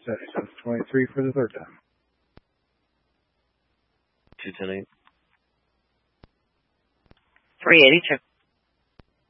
steady. So it's 23 for the third time. 210-8. 382.